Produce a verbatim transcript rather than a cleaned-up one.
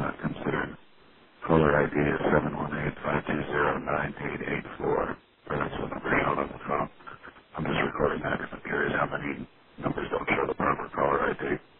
uh, considered. Caller I D is seven one eight, five two zero, nine eight eight four. Or that's the number shown on the phone. I'm just recording that because I'm curious how many numbers don't show the proper caller I D.